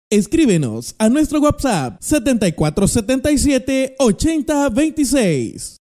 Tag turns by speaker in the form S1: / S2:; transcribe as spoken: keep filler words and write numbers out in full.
S1: Escríbenos a nuestro WhatsApp setenta y cuatro setenta y siete ochenta veintiséis.